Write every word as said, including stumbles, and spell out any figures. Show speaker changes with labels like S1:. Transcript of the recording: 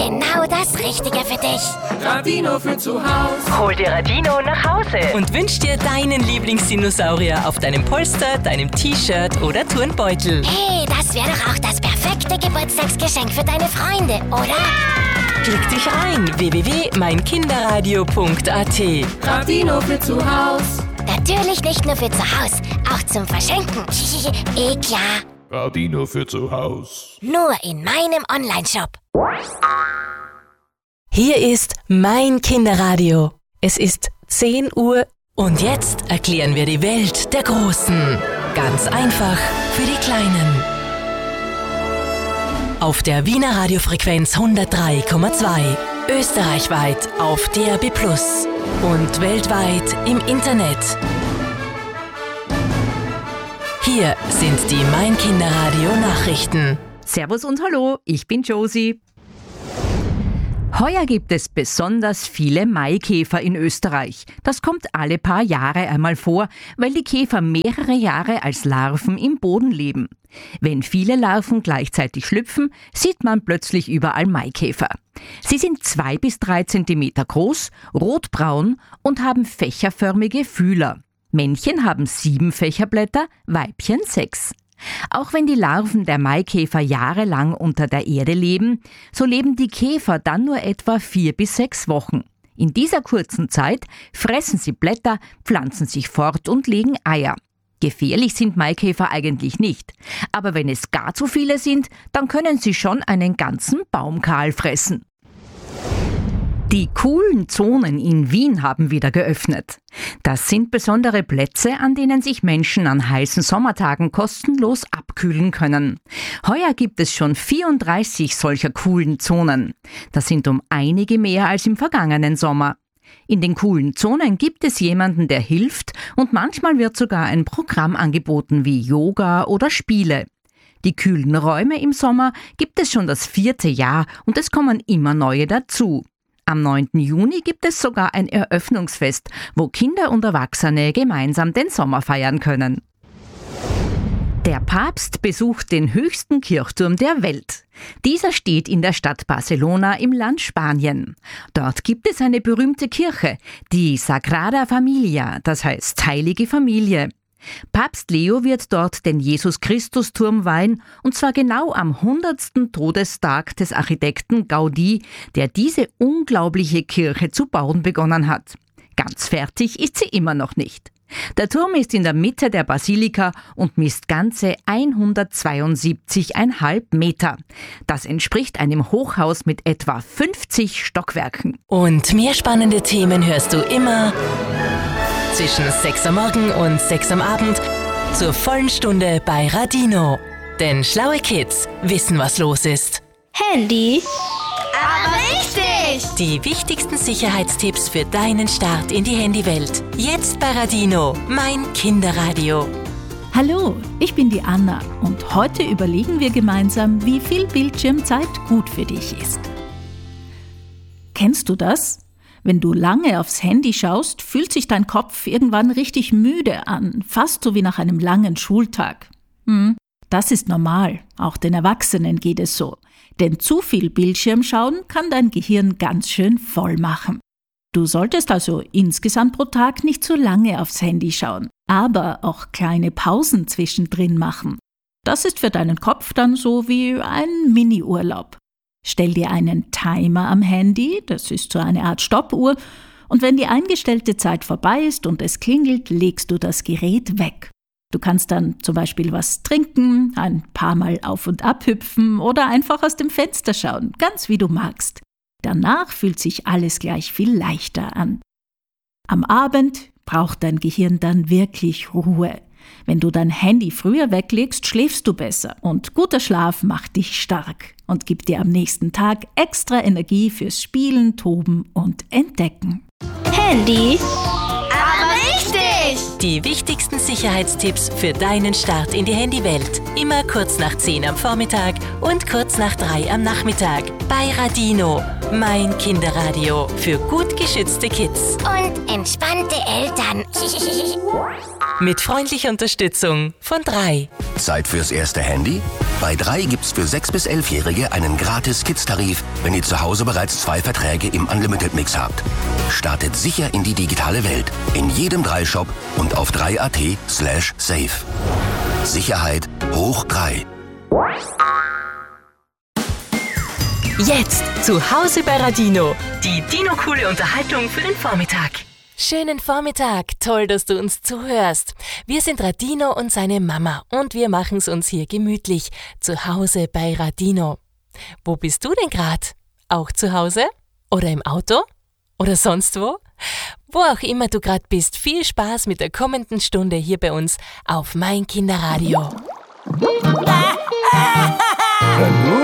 S1: Genau das Richtige für dich.
S2: Radino für zu Hause.
S3: Hol dir Radino nach Hause und wünsch dir deinen Lieblingsdinosaurier auf deinem Polster, deinem T-Shirt oder Turnbeutel.
S1: Hey, das wäre doch auch das perfekte Geburtstagsgeschenk für deine Freunde, oder?
S3: Klick dich ein, w w w punkt mein kinderradio punkt a t.
S2: Radino für zu Hause.
S1: Natürlich nicht nur für zu Hause, auch zum Verschenken. Eh klar.
S4: Radino für zu Hause.
S1: Nur in meinem Onlineshop.
S3: Hier ist mein Kinderradio. Es ist zehn Uhr und jetzt erklären wir die Welt der Großen. Ganz einfach für die Kleinen. Auf der Wiener Radiofrequenz hundertdrei Komma zwei, österreichweit auf D A B plus und weltweit im Internet. Hier sind die Mein Kinderradio Nachrichten.
S5: Servus und hallo, ich bin Josie. Heuer gibt es besonders viele Maikäfer in Österreich. Das kommt alle paar Jahre einmal vor, weil die Käfer mehrere Jahre als Larven im Boden leben. Wenn viele Larven gleichzeitig schlüpfen, sieht man plötzlich überall Maikäfer. Sie sind zwei bis drei Zentimeter groß, rotbraun und haben fächerförmige Fühler. Männchen haben sieben Fächerblätter, Weibchen sechs. Auch wenn die Larven der Maikäfer jahrelang unter der Erde leben, so leben die Käfer dann nur etwa vier bis sechs Wochen. In dieser kurzen Zeit fressen sie Blätter, pflanzen sich fort und legen Eier. Gefährlich sind Maikäfer eigentlich nicht, aber wenn es gar zu viele sind, dann können sie schon einen ganzen Baum kahl fressen. Die coolen Zonen in Wien haben wieder geöffnet. Das sind besondere Plätze, an denen sich Menschen an heißen Sommertagen kostenlos abkühlen können. Heuer gibt es schon vierunddreißig solcher coolen Zonen. Das sind um einige mehr als im vergangenen Sommer. In den coolen Zonen gibt es jemanden, der hilft, und manchmal wird sogar ein Programm angeboten wie Yoga oder Spiele. Die kühlen Räume im Sommer gibt es schon das vierte Jahr und es kommen immer neue dazu. Am neunten Juni gibt es sogar ein Eröffnungsfest, wo Kinder und Erwachsene gemeinsam den Sommer feiern können. Der Papst besucht den höchsten Kirchturm der Welt. Dieser steht in der Stadt Barcelona im Land Spanien. Dort gibt es eine berühmte Kirche, die Sagrada Familia, das heißt Heilige Familie. Papst Leo wird dort den Jesus-Christus-Turm weihen, und zwar genau am hundertsten Todestag des Architekten Gaudí, der diese unglaubliche Kirche zu bauen begonnen hat. Ganz fertig ist sie immer noch nicht. Der Turm ist in der Mitte der Basilika und misst ganze hundertzweiundsiebzig Komma fünf Meter. Das entspricht einem Hochhaus mit etwa fünfzig Stockwerken.
S3: Und mehr spannende Themen hörst du immer zwischen sechs am Morgen und sechs am Abend zur vollen Stunde bei Radino. Denn schlaue Kids wissen, was los ist.
S6: Handy, aber richtig!
S3: Die wichtigsten Sicherheitstipps für deinen Start in die Handywelt. Jetzt bei Radino, mein Kinderradio.
S7: Hallo, ich bin die Anna und heute überlegen wir gemeinsam, wie viel Bildschirmzeit gut für dich ist. Kennst du das? Wenn du lange aufs Handy schaust, fühlt sich dein Kopf irgendwann richtig müde an, fast so wie nach einem langen Schultag. Hm, das ist normal, auch den Erwachsenen geht es so. Denn zu viel Bildschirmschauen kann dein Gehirn ganz schön voll machen. Du solltest also insgesamt pro Tag nicht zu lange aufs Handy schauen, aber auch kleine Pausen zwischendrin machen. Das ist für deinen Kopf dann so wie ein Mini-Urlaub. Stell dir einen Timer am Handy, das ist so eine Art Stoppuhr, und wenn die eingestellte Zeit vorbei ist und es klingelt, legst du das Gerät weg. Du kannst dann zum Beispiel was trinken, ein paar Mal auf und ab hüpfen oder einfach aus dem Fenster schauen, ganz wie du magst. Danach fühlt sich alles gleich viel leichter an. Am Abend braucht dein Gehirn dann wirklich Ruhe. Wenn du dein Handy früher weglegst, schläfst du besser und guter Schlaf macht dich stark und gibt dir am nächsten Tag extra Energie fürs Spielen, Toben und Entdecken.
S6: Handy, aber richtig!
S3: Die wichtigsten Sicherheitstipps für deinen Start in die Handywelt. Immer kurz nach zehn am Vormittag und kurz nach drei am Nachmittag. Bei Radino, mein Kinderradio für gut geschützte Kids.
S1: Und entspannte Eltern.
S3: Mit freundlicher Unterstützung von drei.
S8: Zeit fürs erste Handy? Bei drei gibt's für sechs- bis elfjährige einen gratis Kids-Tarif, wenn ihr zu Hause bereits zwei Verträge im Unlimited-Mix habt. Startet sicher in die digitale Welt. In jedem drei Shop und auf drei punkt at slash safe. Sicherheit hoch drei.
S3: Jetzt zu Hause bei Radino. Die Dino-coole Unterhaltung für den Vormittag. Schönen Vormittag, toll, dass du uns zuhörst. Wir sind Radino und seine Mama und wir machen es uns hier gemütlich zu Hause bei Radino. Wo bist du denn grad? Auch zu Hause? Oder im Auto? Oder sonst wo? Wo auch immer du grad bist, viel Spaß mit der kommenden Stunde hier bei uns auf Mein Kinderradio.
S4: Hallo